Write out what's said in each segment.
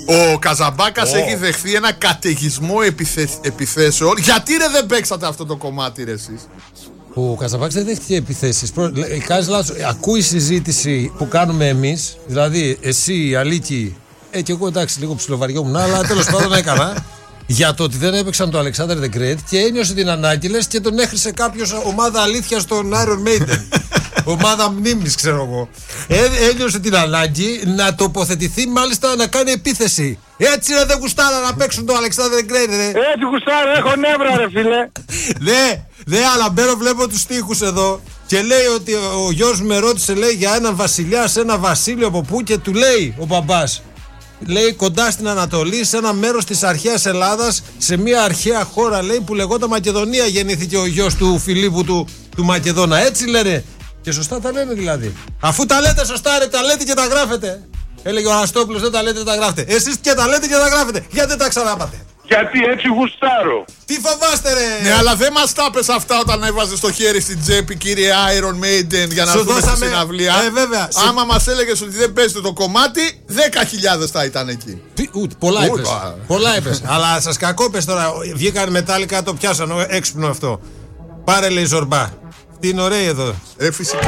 Ο Καζαμπάκας έχει δεχθεί ένα καταιγισμό επιθέσεων. Γιατί δεν παίξατε αυτό το κομμάτι, ρε εσείς? Ο Καζαμπάκης δεν δέχτηκε επιθέσεις. Κάνεις λάθος. Ακούει συζήτηση που κάνουμε εμείς. Δηλαδή, εσύ, η Αλίκη, και εγώ εντάξει, λίγο ψιλοβαριόμουν, αλλά τέλος πάντων έκανα. Για το ότι δεν έπαιξαν το Alexander the Great και ένιωσε την ανάγκη, λες, και τον έχρισε κάποιος ομάδα αλήθεια στον Iron Maiden. Ομάδα μνήμης, ξέρω εγώ. Ένιωσε την ανάγκη να τοποθετηθεί, μάλιστα να κάνει επίθεση. Έτσι ρε, δεν γουστάρα να παίξουν το Alexander the Great, ρε. Έτσι γουστάρα, έχω νεύρα, ρε φίλε. Ναι, αλλά μπαίνω, βλέπω τους στίχους εδώ και λέει ότι ο γιος μου με ρώτησε, λέει, για έναν βασιλιά σε ένα βασίλειο από πού, και του λέει ο μπαμπάς, λέει, κοντά στην Ανατολή, σε ένα μέρος της αρχαίας Ελλάδας, σε μια αρχαία χώρα, λέει, που λεγόταν Μακεδονία, γεννήθηκε ο γιος του Φιλίππου του Μακεδόνα. Έτσι λένε. Και σωστά τα λένε δηλαδή. Αφού τα λέτε σωστά, ρε, τα λέτε και τα γράφετε. Έλεγε ο Αναστόπουλος, δεν τα λέτε και τα γράφετε. Εσείς και τα λέτε και τα γράφετε. Γιατί δεν τα ξανάπατε? Γιατί έτσι γουστάρω. Τι φοβάστε, ρε? Ναι, αλλά δεν μας τα πες αυτά όταν έβαζες το χέρι στην τσέπη, κύριε Iron Maiden, για να δούμε στη συναυλία. Βέβαια. Άμα μας έλεγες ότι δεν παίζετε το κομμάτι, 10.000 θα ήταν εκεί. Πολλά είπες. Πολλά είπες. Αλλά σας κακόπες τώρα. Βγήκαν μετάλλικα, το πιάσαν. Έξυπνο αυτό. Πάρε, λέει, Ζορμπά. Τι είναι ωραίοι εδώ. Φυσικά.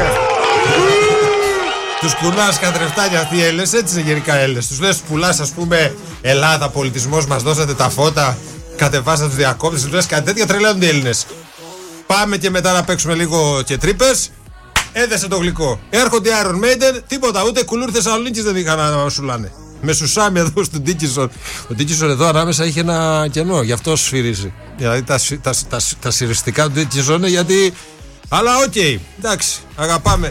Τους κουνάς καθρεφτάνια αυτοί οι Έλληνες, έτσι είναι γενικά Έλληνες. Τους λες, πουλάς, ας πούμε, Ελλάδα, πολιτισμός, μας δώσατε τα φώτα, κατεβάσατε τους διακόπτες, τους λες κάτι τέτοια, τρελαίνονται οι Έλληνες. Πάμε και μετά να παίξουμε λίγο και τρύπες. Έδεσε το γλυκό. Έρχονται οι Iron Maiden, τίποτα, ούτε κουλούρ Θεσσαλονίκης δεν είχαν να σουλάνε. Με σουσάμι εδώ στον Ντίκινσον. Ο Ντίκινσον εδώ ανάμεσα είχε ένα κενό, γι' αυτό σφυρίζει. Δηλαδή τα σειριστικά του Ντίκινσον είναι γιατί. Αλλά οκ, εντάξει, αγαπάμε.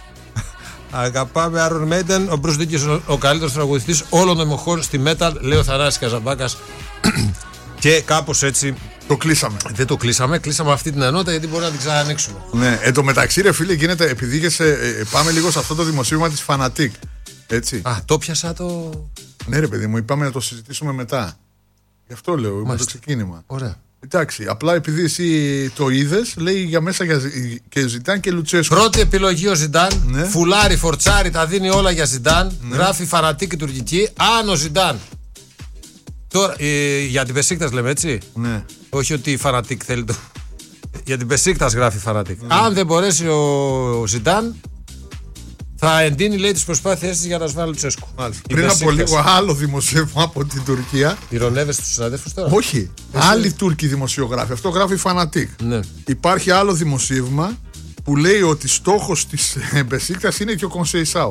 Αγαπάμε Iron Maiden. Ο Bruce Dickinson, ο καλύτερος τραγουδιστής όλων των εποχών στη metal, λέει ο Θανάσης Καζαμπάκας. Και κάπως έτσι. Το κλείσαμε. Δεν το κλείσαμε, κλείσαμε αυτή την ενότητα γιατί μπορεί να την ξανανοίξουμε. Ναι, εν τω μεταξύ, ρε φίλε, γίνεται, επειδή πάμε λίγο σε αυτό το δημοσίευμα της Fanatic. Έτσι. Α, το πιάσα το. Ναι, ρε παιδί μου, είπαμε να το συζητήσουμε μετά. Γι' αυτό λέω, με το ξεκίνημα. Ωραία. Εντάξει, απλά επειδή εσύ το είδες, λέει για μέσα και Ζιντάν και Λουτσέσκου. Πρώτη επιλογή ο Ζιντάν. Ναι. Φουλάρι, φορτσάρι, τα δίνει όλα για Ζιντάν. Ναι. Γράφει Fanatic τουρκική. Αν ο Ζιντάν. Τώρα, για την Πεσίκτας λέμε, έτσι. Ναι. Όχι ότι η Fanatic θέλει το. Για την Πεσίκτας γράφει Fanatic. Ναι. Αν δεν μπορέσει ο Ζιντάν, θα εντείνει, λέει, τις προσπάθειές της για να σβάλει Λουτσέσκου. Πριν από λίγο άλλο δημοσίευμα από την Τουρκία. Ηρωνεύεσαι τους συναδέλφους τώρα? Όχι. Άλλοι Τούρκοι δημοσιογράφοι. Αυτό γράφει Fanatic. Ναι. Υπάρχει άλλο δημοσίευμα που λέει ότι στόχος της Μπεσίκτας είναι και ο Κονσεϊσάου.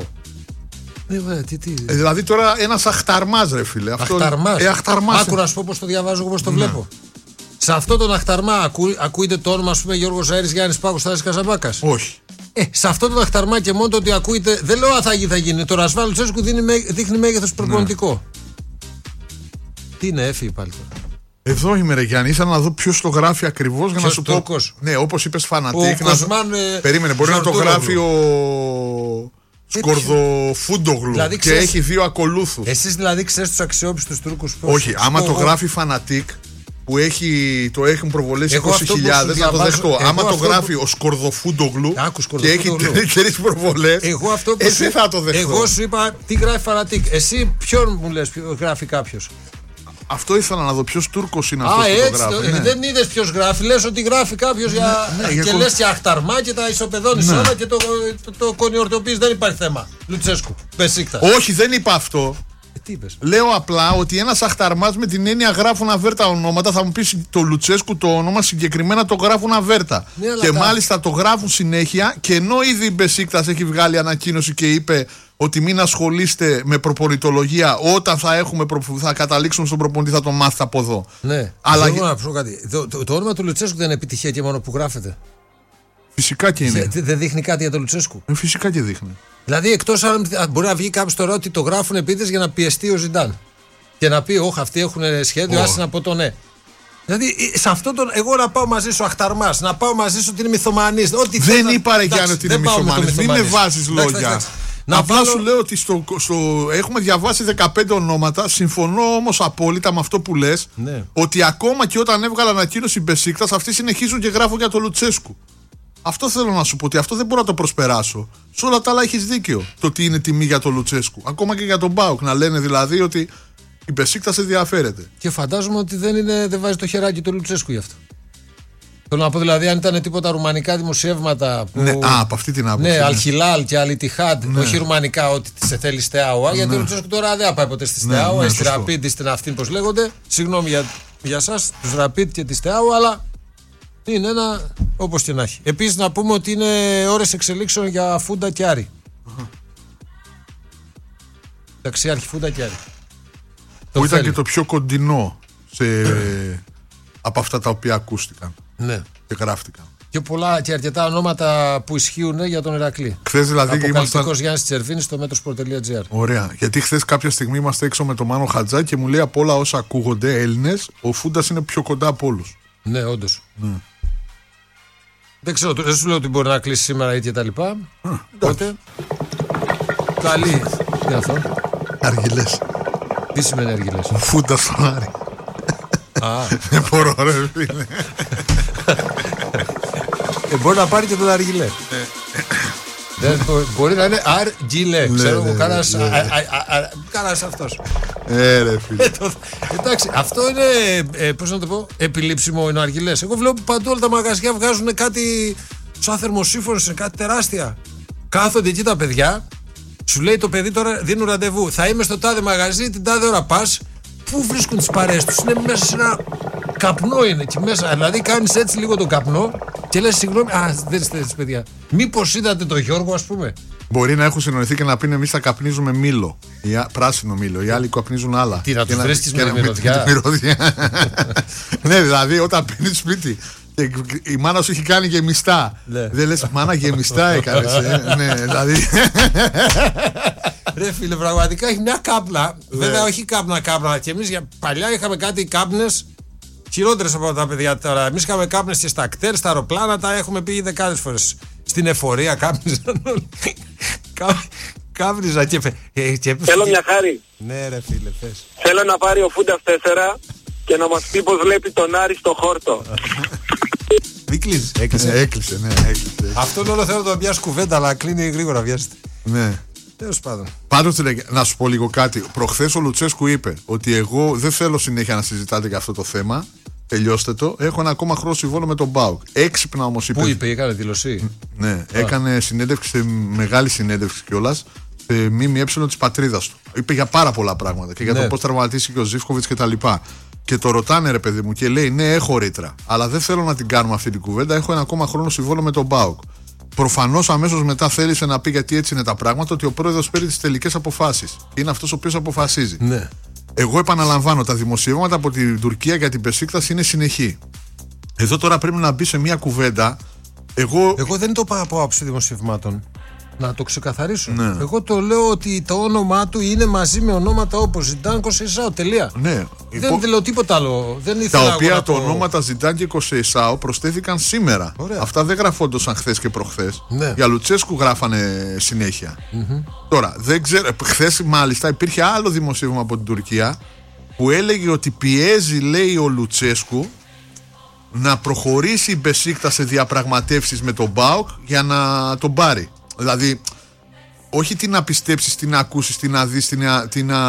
Δηλαδή τώρα ένας αχταρμάς, ρε φίλε. Αχταρμάς. Άκου να σου πω πώς το διαβάζω, πώς το βλέπω. Σε αυτό τον αχταρμά ακούγεται το όνομα, ας πούμε, Γιώργος Αέρης, Γιάννης Πάκος, Θανάσης Καζαμπάκας? Όχι. Σε αυτό τον αχταρμά και μόνο το ότι ακούγεται, δεν λέω αν θα γίνει. Το Ρασβάλ Λουτσέσκου δείχνει μέγεθος προπονητικό. Τι είναι, έφυγε πάλι τώρα. Εδώ είμαι, ρε Γιάννη, ήθελα να δω ποιος το γράφει ακριβώς για να σου πω. Ναι, όπως είπες, Fanatic. Περίμενε, μπορεί να το γράφει ο Σκορδοφούντογλου δηλαδή, και έχει 2 ακολούθους. Εσείς δηλαδή ξέρεις τους αξιόπιστους Τούρκους? Όχι, άμα το γράφει Fanatic που το έχουν προβολές 20.000, να το δεχτώ. Άμα το γράφει ο Σκορδοφούντογλου και έχει 3 προβολές, εσύ θα το δεχτώ. Εγώ σου είπα τι γράφει Fanatic. Εσύ ποιον μου λες γράφει κάποιος? Αυτό ήθελα να δω, ποιος Τούρκος είναι αυτός που το γράφει. Ναι. Δεν είδες ποιος γράφει, λες ότι γράφει κάποιος και λες και αχταρμά και τα ισοπεδώνεις όλα και το κονιορτοποιείς, δεν υπάρχει θέμα. Λουτσέσκου, Μπεσίκτας. Όχι, δεν είπα αυτό. Τι είπες? Λέω απλά ότι ένας αχταρμάς με την έννοια γράφουν αβέρτα ονόματα. Θα μου πεις το Λουτσέσκου το όνομα συγκεκριμένα το γράφουν αβέρτα. Ναι, και μάλιστα το γράφουν συνέχεια. Και ενώ ήδη η Μπεσίκτας έχει βγάλει ανακοίνωση και είπε ότι μην ασχολείστε με προπονητολογία, όταν θα καταλήξουμε στον προπονητή θα το μάθετε από εδώ. Ναι, αλλά να πω κάτι. Το όνομα του Λουτσέσκου δεν είναι επιτυχία και μόνο που γράφεται? Φυσικά και είναι. Δεν δείχνει κάτι για τον Λουτσέσκου? Φυσικά και δείχνει. Δηλαδή, εκτός αν μπορεί να βγει κάποιος τώρα ότι το γράφουν επίτηδες για να πιεστεί ο Ζιντάν και να πει, όχι, αυτοί έχουν σχέδιο, άσε να πω το ναι. Δηλαδή, σε αυτόν τον. Εγώ να πάω μαζί σου αχταρμάς, να πάω μαζί σου ότι είναι μυθομανής. Δεν είπα, ρε Γιάννη, ότι είναι μυθομανής. Μην με βάζεις λόγια. Απλά σου λέω ότι έχουμε διαβάσει 15 ονόματα. Συμφωνώ όμως απόλυτα με αυτό που λες. Ναι. Ότι ακόμα και όταν έβγαλε ανακοίνωση η Μπεσίκτας, αυτοί συνεχίζουν και γράφουν για το Λουτσέσκου. Αυτό θέλω να σου πω, ότι αυτό δεν μπορώ να το προσπεράσω. Σε όλα τα άλλα έχεις δίκιο. Το ότι είναι τιμή για το Λουτσέσκου. Ακόμα και για τον ΠΑΟΚ. Να λένε δηλαδή ότι η Μπεσίκτας ενδιαφέρεται. Και φαντάζομαι ότι δεν βάζει το χεράκι του Λουτσέσκου γι' αυτό. Θέλω να πω δηλαδή, αν ήταν τίποτα ρουμανικά δημοσιεύματα. Που... Ναι, από αυτή την άποψη. Ναι, Αλχιλάλ και Αλιτιχάντ. Ναι. Όχι ρουμανικά, ότι σε θέλει Στεάουα. Γιατί ο Λουτσέσκου τώρα δεν θα πάει ποτέ στη Στεάουα, ή στη Ραπίντ ή στην αυτή, πώς λέγονται. Συγγνώμη για εσάς, του Ραπίντ και τη Στεάουα, αλλά είναι ένα όπως και να έχει. Επίσης, να πούμε ότι είναι ώρες εξελίξεων για Φούντα και Άρη. Ταξιάρχη Φούντα και Άρη. Που ήταν και το πιο κοντινό από αυτά τα οποία ακούστηκαν. Ναι. Και γράφτηκαν. Και αρκετά ονόματα που ισχύουν για τον Ηρακλή. Χθες δηλαδή Αποκαλυπτικός Γιάννης Τσερβίνης στο metrosport.gr. Ωραία. Γιατί χθες κάποια στιγμή είμαστε έξω με τον Μάνο Χατζά και μου λέει από όλα όσα ακούγονται Έλληνες, ο Φούντας είναι πιο κοντά από όλους. Ναι, όντως. Δεν ξέρω, δεν σου λέω ότι μπορεί να κλείσει σήμερα ή και τα λοιπά. Οπότε. Καλή. Τι αυτό. Αργυλές. Τι σημαίνει αργυλές? Ο Φούντας στον Άρη. Δεν μπορώ, ρε φίλε. Μπορεί να πάρει και τον αργυλέ. Μπορεί να είναι αργυλέ. Ξέρω εγώ, κάνας αυτός. Ρε φίλε. Εντάξει, αυτό είναι, πώς να το πω, επιλήψιμο είναι ο αργυλές. Εγώ βλέπω παντού όλα τα μαγαζιά βγάζουν κάτι σαν θερμοσύφωνες, κάτι τεράστια. Κάθονται εκεί τα παιδιά. Σου λέει το παιδί τώρα, δίνουν ραντεβού. Θα είμαι στο τάδε μαγαζί, την τάδε ώρα πας. Πού βρίσκουν τις παρέες τους? Είναι μέσα σε ένα καπνό, είναι εκεί μέσα. Δηλαδή κάνεις έτσι λίγο τον καπνό και λες συγγνώμη, δεν είστε έτσι παιδιά. Μήπως είδατε τον Γιώργο, ας πούμε? Μπορεί να έχουν συνοηθεί και να πίνουν εμείς θα καπνίζουμε μήλο. Πράσινο μήλο. Οι άλλοι καπνίζουν άλλα. Τι, να τους βρίσκεις με μυρωδιά? Ναι, δηλαδή όταν πίνεις σπίτι. Η μάνα σου έχει κάνει γεμιστά. Δεν λες μάνα γεμιστά έκανες. Ναι, δηλαδή. Ρε φίλε, πραγματικά έχει μια κάπνα. Βέβαια, όχι κάπνα. Και εμείς παλιά είχαμε κάτι κάπνες χειρότερες από τα παιδιά τώρα. Εμείς είχαμε κάπνες και στα κτέρ, στα αεροπλάνα, τα έχουμε πει δεκάδες φορές. Στην εφορία κάπνιζαν όλοι. Κάπνιζα και. Θέλω μια χάρη. Ναι, ρε φίλε, πες. Θέλω να πάρει ο Φούντας 4 και να μας πει πως βλέπει τον Άρη στο χόρτο. Μην κλείσει. Έκλεισε. Αυτό όλο θέλω να το πιάσει κουβέντα, αλλά κλείνει γρήγορα, βιάζεται. Ναι. Τέλος πάντων. Πάντως να σου πω λίγο κάτι. Προχθές ο Λουτσέσκου είπε ότι εγώ δεν θέλω συνέχεια να συζητάτε για αυτό το θέμα. Τελειώστε το. Έχω ένα ακόμα χρόνο συμβόλαιο με τον ΠΑΟΚ. Έξυπνα όμως είπε. Πού είπε, έκανε δήλωση? Ναι, έκανε συνέντευξη, μεγάλη συνέντευξη κιόλας, σε ΜΜΕ της πατρίδας του. Είπε για πάρα πολλά πράγματα και για το πώς τραυματίστηκε ο Ζίβκοβιτς και τα λοιπά. Και το ρωτάνε, ρε παιδί μου, και λέει: ναι, έχω ρήτρα. Αλλά δεν θέλω να την κάνουμε αυτή την κουβέντα. Έχω ένα ακόμα χρόνο συμβόλαιο με τον ΠΑΟΚ. Προφανώς αμέσως μετά θέλησε να πει, γιατί έτσι είναι τα πράγματα, ότι ο πρόεδρος παίρνει τις τελικές αποφάσεις. Είναι αυτός ο οποίος αποφασίζει. Ναι. Εγώ επαναλαμβάνω, τα δημοσιεύματα από την Τουρκία για την Μπεσίκτας είναι συνεχή. Εδώ τώρα πρέπει να μπει σε μια κουβέντα. Εγώ δεν το πάω από άψη δημοσιευμάτων. Να το ξεκαθαρίσω. Ναι. Εγώ το λέω ότι το όνομά του είναι μαζί με ονόματα όπως Ζιντάν, Κοσεϊσάου. Τελεία. Ναι. Δεν λέω τίποτα άλλο. Δεν ήθελα τα οποία τα ονόματα Ζιντάν και Κοσεϊσάου προσθέθηκαν σήμερα. Ωραία. Αυτά δεν γραφόντουσαν χθες και προχθές. Ναι. Για Λουτσέσκου γράφανε συνέχεια. Τώρα, δεν ξέρω. Χθες μάλιστα υπήρχε άλλο δημοσίευμα από την Τουρκία που έλεγε ότι πιέζει, λέει, ο Λουτσέσκου να προχωρήσει η Μπεσίκτας σε διαπραγματεύσεις με τον ΠΑΟΚ για να τον πάρει. Δηλαδή, όχι τι να πιστέψεις, τι να ακούσεις, τι να δεις, τι να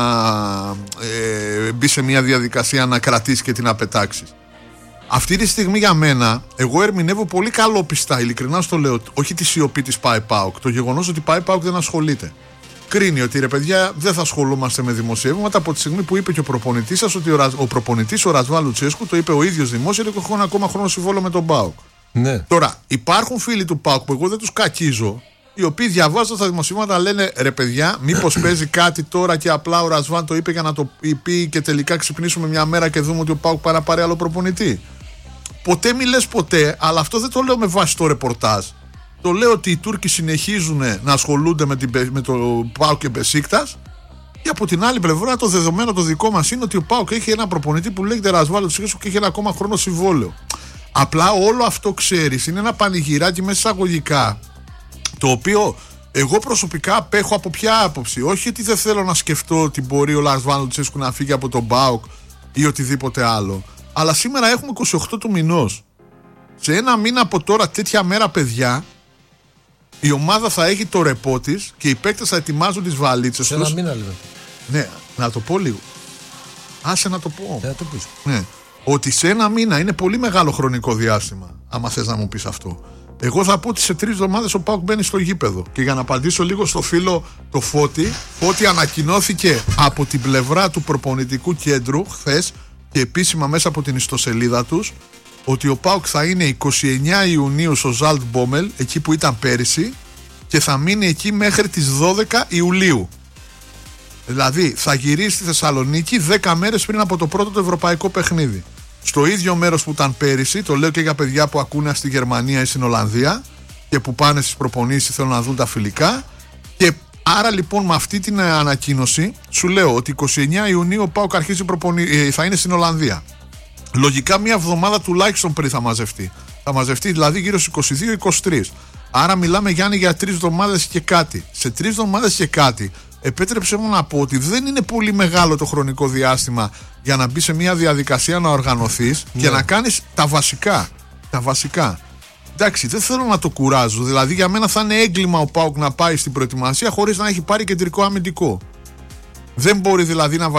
μπει σε μια διαδικασία να κρατήσεις και τι να πετάξεις. Αυτή τη στιγμή για μένα, εγώ ερμηνεύω πολύ καλόπιστα, ειλικρινά στο λέω, όχι τη σιωπή της ΠΑΟΚ, το γεγονός ότι η ΠΑΟΚ δεν ασχολείται. Κρίνει ότι, ρε παιδιά, δεν θα ασχολούμαστε με δημοσιεύματα από τη στιγμή που είπε και ο προπονητής σας, ότι ο προπονητής ο Ρασβάν Λουτσέσκου, το είπε ο ίδιος δημόσια, και έχω ένα ακόμα χρόνο συμβόλαιο με τον ΠΑΟΚ. Ναι. Τώρα, υπάρχουν φίλοι του ΠΑΟΚ που εγώ δεν τους κακίζω, οι οποίοι διαβάζουν τα δημοσιεύματα, λένε, ρε παιδιά, μήπως παίζει κάτι τώρα και απλά ο Ρασβάν το είπε για να το πει και τελικά ξυπνήσουμε μια μέρα και δούμε ότι ο ΠΑΟΚ πάει να πάρει άλλο προπονητή. Ποτέ μη λες ποτέ, αλλά αυτό δεν το λέω με βάση το ρεπορτάζ. Το λέω ότι οι Τούρκοι συνεχίζουν να ασχολούνται με το ΠΑΟΚ και Μπεσίκτας. Και από την άλλη πλευρά, το δεδομένο το δικό μας είναι ότι ο ΠΑΟΚ έχει ένα προπονητή που λέγεται Ρασβάν Λουτσέσκου και έχει ένα ακόμα χρόνο συμβόλαιο. Απλά όλο αυτό, ξέρεις, είναι ένα πανηγυράκι μέσα εισαγωγικά, το οποίο εγώ προσωπικά απέχω από ποια άποψη. Όχι ότι δεν θέλω να σκεφτώ ότι μπορεί ο Ρασβάν Λουτσέσκου να φύγει από τον ΠΑΟΚ ή οτιδήποτε άλλο. Αλλά σήμερα έχουμε 28 του μηνός. Σε ένα μήνα από τώρα, τέτοια μέρα, παιδιά, η ομάδα θα έχει το ρεπό της και οι παίκτες θα ετοιμάζουν τις βαλίτσες τους. Σε ένα μήνα, λέμε. Ναι, να το πω λίγο. Άσε να το πω. Ναι. Ότι σε ένα μήνα είναι πολύ μεγάλο χρονικό διάστημα, άμα θες να μου πεις αυτό. Εγώ θα πω ότι σε 3 εβδομάδες ο ΠΑΟΚ μπαίνει στο γήπεδο. Και για να απαντήσω λίγο στο φίλο το Φώτη, ότι ανακοινώθηκε από την πλευρά του προπονητικού κέντρου χθες και επίσημα μέσα από την ιστοσελίδα τους, ότι ο ΠΑΟΚ θα είναι 29 Ιουνίου στο Ζαλτ Μπόμελ, εκεί που ήταν πέρυσι, και θα μείνει εκεί μέχρι τις 12 Ιουλίου. Δηλαδή θα γυρίσει στη Θεσσαλονίκη 10 μέρες πριν από το πρώτο το ευρωπαϊκό παιχνίδι. Στο ίδιο μέρος που ήταν πέρυσι, το λέω και για παιδιά που ακούνε στη Γερμανία ή στην Ολλανδία και που πάνε στις προπονήσεις, θέλουν να δουν τα φιλικά. Και άρα λοιπόν με αυτή την ανακοίνωση σου λέω ότι 29 Ιουνίου ο ΠΑΟΚ αρχίζει θα είναι στην Ολλανδία. Λογικά μια εβδομάδα τουλάχιστον πριν θα μαζευτεί. Θα μαζευτεί δηλαδή γύρω στις 22-23. Άρα μιλάμε, Γιάννη, για 3 εβδομάδες και κάτι. Σε 3 εβδομάδες και κάτι, επέτρεψε μου να πω ότι δεν είναι πολύ μεγάλο το χρονικό διάστημα για να μπει σε μια διαδικασία να οργανωθείς και να κάνεις τα βασικά. Τα βασικά. Εντάξει, δεν θέλω να το κουράζω. Δηλαδή για μένα θα είναι έγκλημα ο ΠΑΟΚ να πάει στην προετοιμασία χωρίς να έχει πάρει κεντρικό αμυντικό. Δεν μπορεί δηλαδή να